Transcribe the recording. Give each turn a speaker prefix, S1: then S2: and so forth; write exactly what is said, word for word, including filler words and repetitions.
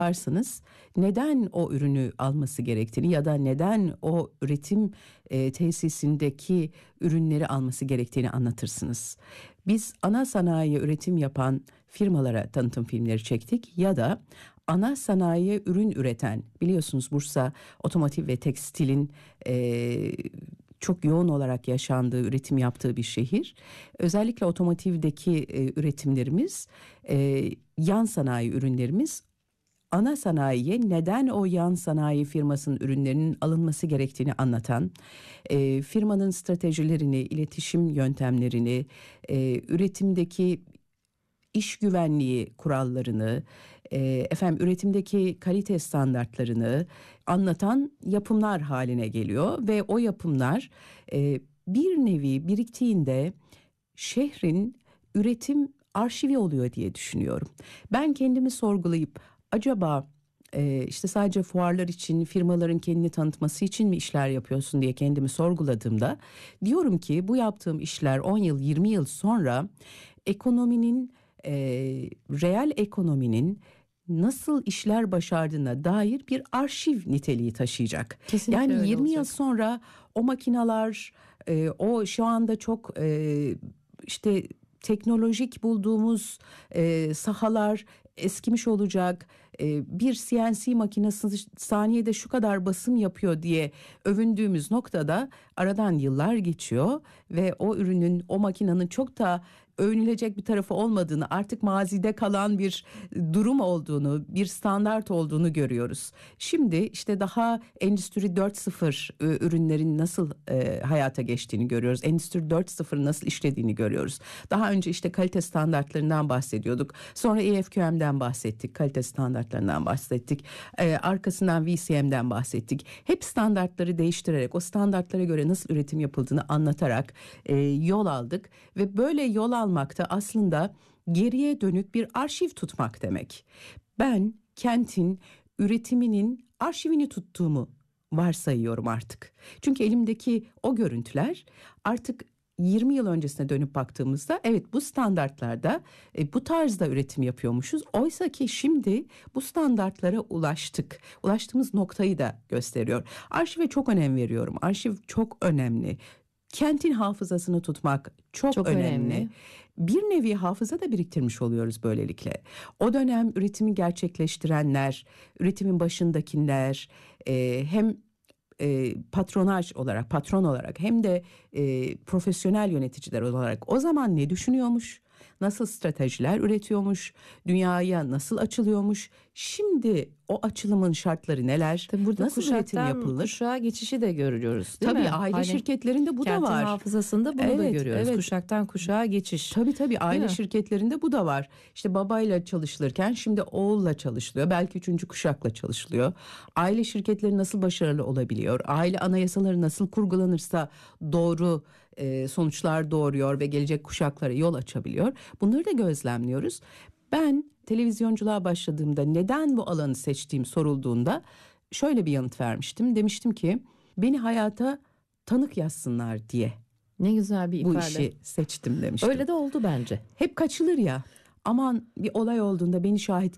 S1: yaparsanız neden o ürünü alması gerektiğini ya da neden o üretim e, tesisindeki ürünleri alması gerektiğini anlatırsınız. Biz ana sanayiye üretim yapan firmalara tanıtım filmleri çektik ya da ana sanayiye ürün üreten, biliyorsunuz Bursa otomotiv ve tekstilin e, çok yoğun olarak yaşandığı, üretim yaptığı bir şehir. Özellikle otomotivdeki e, üretimlerimiz, e, yan sanayi ürünlerimiz ana sanayiye neden o yan sanayi firmasının ürünlerinin alınması gerektiğini anlatan, e, firmanın stratejilerini, iletişim yöntemlerini, e, üretimdeki iş güvenliği kurallarını, e, efendim üretimdeki kalite standartlarını anlatan yapımlar haline geliyor ve o yapımlar e, bir nevi biriktiğinde şehrin üretim arşivi oluyor diye düşünüyorum. Ben kendimi sorgulayıp acaba e, işte sadece fuarlar için, firmaların kendini tanıtması için mi işler yapıyorsun diye kendimi sorguladığımda diyorum ki bu yaptığım işler on yıl, yirmi yıl sonra ekonominin, e, reel ekonominin nasıl işler başardığına dair bir arşiv niteliği taşıyacak.
S2: Kesinlikle
S1: yani
S2: öyle
S1: yirmi yıl
S2: olacak.
S1: sonra o makineler, e, o şu anda çok e, işte teknolojik bulduğumuz e, sahalar eskimiş olacak. E, bir C N C makinesi saniyede şu kadar basım yapıyor diye övündüğümüz noktada aradan yıllar geçiyor ve o ürünün, o makinenin çok da övünülecek bir tarafı olmadığını, artık mazide kalan bir durum olduğunu, bir standart olduğunu görüyoruz. Şimdi işte daha Endüstri dört nokta sıfır ürünlerin nasıl e, hayata geçtiğini görüyoruz. Endüstri dört nokta sıfır nasıl işlediğini görüyoruz. Daha önce işte kalite standartlarından bahsediyorduk. Sonra E F Q M'den bahsettik, kalite standartlarından bahsettik. E, arkasından V C M'den bahsettik. Hep standartları değiştirerek, o standartlara göre nasıl üretim yapıldığını anlatarak e, yol aldık ve böyle yol almak da aslında geriye dönük bir arşiv tutmak demek. Ben kentin üretiminin arşivini tuttuğumu varsayıyorum artık. Çünkü elimdeki o görüntüler artık yirmi yıl öncesine dönüp baktığımızda evet bu standartlarda e, bu tarzda üretim yapıyormuşuz. Oysa ki şimdi bu standartlara ulaştık. Ulaştığımız noktayı da gösteriyor. Arşive çok önem veriyorum. Arşiv çok önemli. Kentin hafızasını tutmak çok,
S2: Çok
S1: önemli.
S2: önemli.
S1: Bir nevi hafıza da biriktirmiş oluyoruz böylelikle. O dönem üretimi gerçekleştirenler, üretimin başındakiler, e, hem e, patronaj olarak, patron olarak hem de e, profesyonel yöneticiler olarak o zaman ne düşünüyormuş? Nasıl stratejiler üretiyormuş? Dünyaya nasıl açılıyormuş? Şimdi o açılımın şartları neler?
S2: Tabii burada
S1: nasıl üretim
S2: kuşaktan
S1: yapılır?
S2: kuşağa geçişi de görüyoruz, değil
S1: Tabii
S2: mi?
S1: aile
S2: Hani
S1: şirketlerinde bu da
S2: kentin
S1: var.
S2: hafızasında bunu da
S1: Evet,
S2: görüyoruz.
S1: evet.
S2: Kuşaktan kuşağa geçiş.
S1: Tabii tabii aile
S2: mi?
S1: şirketlerinde bu da var. İşte babayla çalışılırken şimdi oğulla çalışılıyor. Belki üçüncü kuşakla çalışılıyor. Aile şirketleri nasıl başarılı olabiliyor? Aile anayasaları nasıl kurgulanırsa doğru e, sonuçlar doğuruyor ve gelecek kuşaklara yol açabiliyor. Bunları da gözlemliyoruz. Ben televizyonculuğa başladığımda neden bu alanı seçtiğim sorulduğunda şöyle bir yanıt vermiştim. Demiştim ki beni hayata tanık yazsınlar diye
S2: Ne güzel bir
S1: bu
S2: ifade.
S1: işi seçtim demiştim.
S2: Öyle de oldu bence.
S1: Hep kaçılır ya. Aman bir olay olduğunda beni şahit